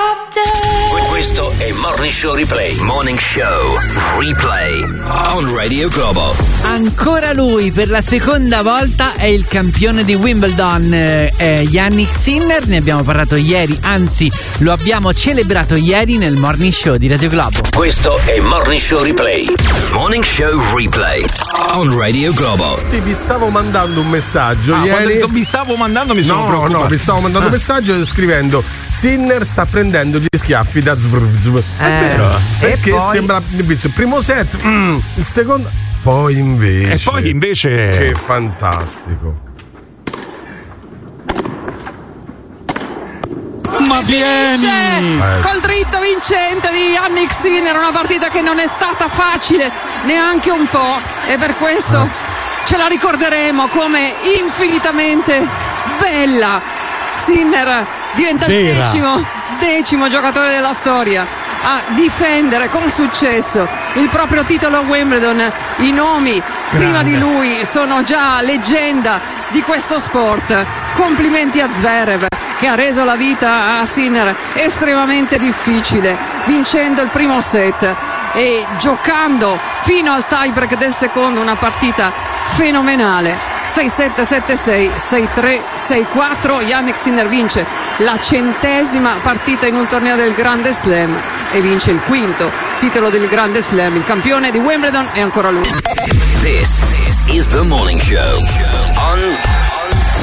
Questo è Morning Show Replay. Morning Show Replay on Radio Globo. Ancora lui, per la seconda volta è il campione di Wimbledon, Jannik Sinner. Ne abbiamo parlato ieri, anzi lo abbiamo celebrato ieri nel Morning Show di Radio Globo. Questo è Morning Show Replay. Morning Show Replay on Radio Globo. Vi stavo mandando un messaggio ieri. Mi stavo mandando un messaggio scrivendo: Sinner sta prendendo gli schiaffi da zvr. È vero. Perché poi sembra invece il primo set, il secondo, poi invece. Che fantastico. Ma vieni! Col dritto vincente di Jannik Sinner, una partita che non è stata facile neanche un po', e per questo ce la ricorderemo come infinitamente bella. Sinner diventa il decimo giocatore della storia a difendere con successo il proprio titolo a Wimbledon. I nomi prima di lui sono già leggenda di questo sport. Complimenti a Zverev, che ha reso la vita a Sinner estremamente difficile, vincendo il primo set e giocando fino al tiebreak del secondo, una partita fenomenale. 6-7, 7-6, 6-3, 6-4. Jannik Sinner vince la 100ª partita in un torneo del Grande Slam e vince il 5º titolo del Grande Slam. Il campione di Wimbledon è ancora lui. This is the Morning Show on